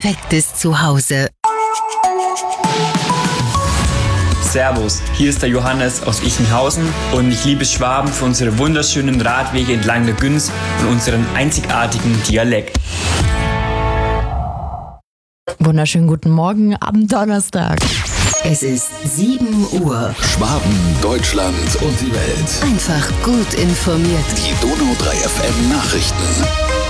perfektes Zuhause. Servus, hier ist der Johannes aus Ichenhausen und ich liebe Schwaben für unsere wunderschönen Radwege entlang der Günz und unseren einzigartigen Dialekt. Wunderschönen guten Morgen am Donnerstag. Es ist 7 Uhr. Schwaben, Deutschland und die Welt. Einfach gut informiert. Die Donau 3 FM Nachrichten.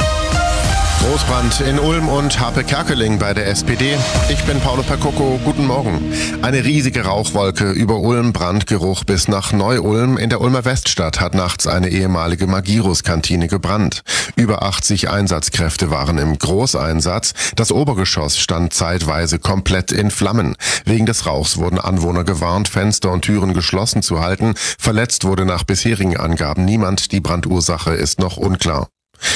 Großbrand in Ulm und Harpe-Kerkeling bei der SPD. Ich bin Paolo Percocco. Guten Morgen. Eine riesige Rauchwolke über Ulm, Brandgeruch bis nach Neu-Ulm. In der Ulmer Weststadt hat nachts eine ehemalige Magirus-Kantine gebrannt. Über 80 Einsatzkräfte waren im Großeinsatz. Das Obergeschoss stand zeitweise komplett in Flammen. Wegen des Rauchs wurden Anwohner gewarnt, Fenster und Türen geschlossen zu halten. Verletzt wurde nach bisherigen Angaben niemand. Die Brandursache ist noch unklar.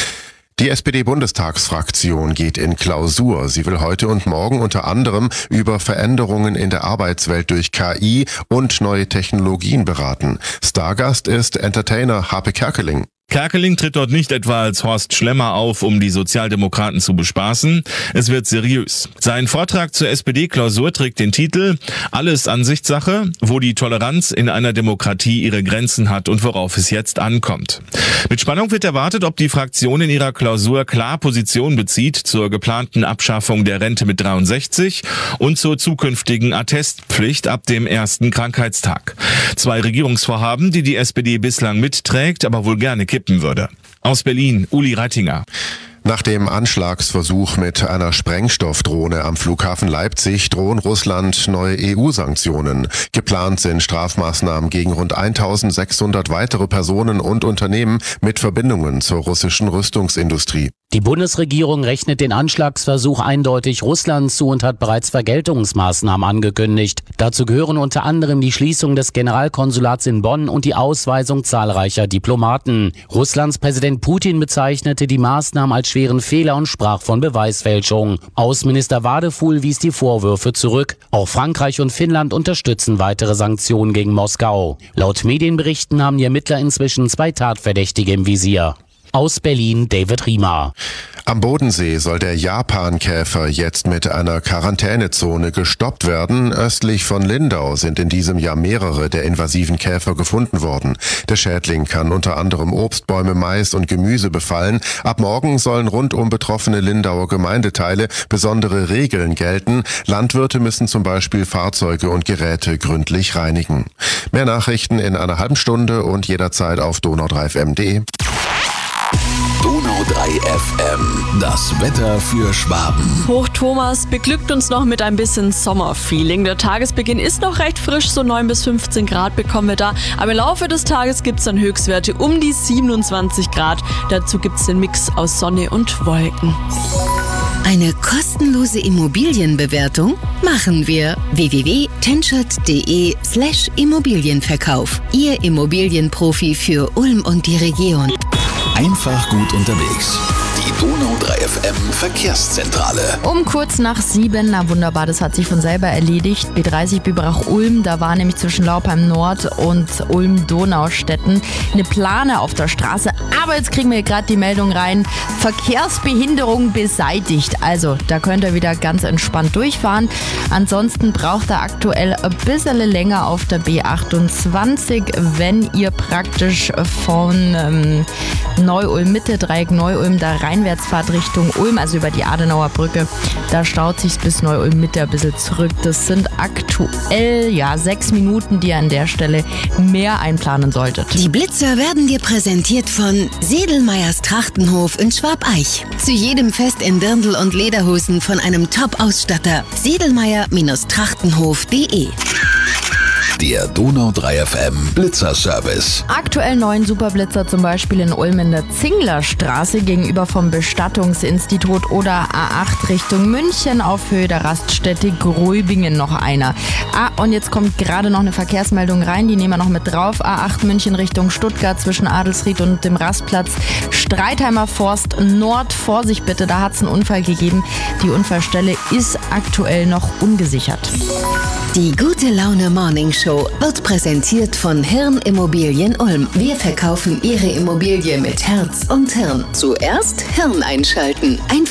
Die SPD-Bundestagsfraktion geht in Klausur. Sie will heute und morgen unter anderem über Veränderungen in der Arbeitswelt durch KI und neue Technologien beraten. Stargast ist Entertainer Harpe Kerkeling. Kerkeling tritt dort nicht etwa als Horst Schlemmer auf, um die Sozialdemokraten zu bespaßen. Es wird seriös. Sein Vortrag zur SPD-Klausur trägt den Titel »Alles Ansichtssache, wo die Toleranz in einer Demokratie ihre Grenzen hat und worauf es jetzt ankommt«. Mit Spannung wird erwartet, ob die Fraktion in ihrer Klausur klar Position bezieht zur geplanten Abschaffung der Rente mit 63 und zur zukünftigen Attestpflicht ab dem ersten Krankheitstag. 2 Regierungsvorhaben, die die SPD bislang mitträgt, aber wohl gerne kippen würde. Aus Berlin, Uli Reitinger. Nach dem Anschlagsversuch mit einer Sprengstoffdrohne am Flughafen Leipzig drohen Russland neue EU-Sanktionen. Geplant sind Strafmaßnahmen gegen rund 1600 weitere Personen und Unternehmen mit Verbindungen zur russischen Rüstungsindustrie. Die Bundesregierung rechnet den Anschlagsversuch eindeutig Russland zu und hat bereits Vergeltungsmaßnahmen angekündigt. Dazu gehören unter anderem die Schließung des Generalkonsulats in Bonn und die Ausweisung zahlreicher Diplomaten. Russlands Präsident Putin bezeichnete die Maßnahmen als schweren Fehler und sprach von Beweisfälschung. Außenminister Wadefuhl wies die Vorwürfe zurück. Auch Frankreich und Finnland unterstützen weitere Sanktionen gegen Moskau. Laut Medienberichten haben die Ermittler inzwischen 2 Tatverdächtige im Visier. Aus Berlin, David Riemer. Am Bodensee soll der Japankäfer jetzt mit einer Quarantänezone gestoppt werden. Östlich von Lindau sind in diesem Jahr mehrere der invasiven Käfer gefunden worden. Der Schädling kann unter anderem Obstbäume, Mais und Gemüse befallen. Ab morgen sollen rund um betroffene Lindauer Gemeindeteile besondere Regeln gelten. Landwirte müssen zum Beispiel Fahrzeuge und Geräte gründlich reinigen. Mehr Nachrichten in einer halben Stunde und jederzeit auf donau3fm.de. Donau 3 FM, das Wetter für Schwaben. Hoch Thomas beglückt uns noch mit ein bisschen Sommerfeeling. Der Tagesbeginn ist noch recht frisch, so 9 bis 15 Grad bekommen wir da. Aber im Laufe des Tages gibt es dann Höchstwerte um die 27 Grad. Dazu gibt es den Mix aus Sonne und Wolken. Eine kostenlose Immobilienbewertung machen wir. www.tenschert.de/Immobilienverkauf. Ihr Immobilienprofi für Ulm und die Region. Einfach gut unterwegs. Die Donau 3 FM Verkehrszentrale. Um kurz nach 7, na wunderbar, das hat sich von selber erledigt. B30 Biberach-Ulm, da war nämlich zwischen Laupheim Nord und Ulm-Donaustetten eine Plane auf der Straße. Aber jetzt kriegen wir gerade die Meldung rein, Verkehrsbehinderung beseitigt. Also, da könnt ihr wieder ganz entspannt durchfahren. Ansonsten braucht ihr aktuell ein bisschen länger auf der B28, wenn ihr praktisch von Neu-Ulm-Mitte, Dreieck Neu-Ulm, da reinwärts fahrt Richtung Ulm, also über die Adenauer Brücke. Da staut sich bis Neu-Ulm-Mitte ein bisschen zurück. Das sind aktuell 6 Minuten, die ihr an der Stelle mehr einplanen solltet. Die Blitzer werden dir präsentiert von Sedelmeyers Trachtenhof in Schwabeich. Zu jedem Fest in Dirndl und Lederhosen von einem Top-Ausstatter. Sedelmeyer-Trachtenhof.de. Der Donau 3 FM Blitzerservice. Aktuell 9 Superblitzer, zum Beispiel in Ulm in der Zinglerstraße gegenüber vom Bestattungsinstitut oder A8 Richtung München auf Höhe der Raststätte Gröbingen noch einer. Und jetzt kommt gerade noch eine Verkehrsmeldung rein, die nehmen wir noch mit drauf. A8 München Richtung Stuttgart zwischen Adelsried und dem Rastplatz Streitheimer Forst Nord. Vorsicht bitte, da hat es einen Unfall gegeben. Die Unfallstelle ist aktuell noch ungesichert. Die Gute Laune Morning Show wird präsentiert von Hirn Immobilien Ulm. Wir verkaufen Ihre Immobilie mit Herz und Hirn. Zuerst Hirn einschalten. Einfach